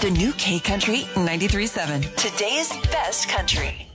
The new K Country 93.7. Today's best country.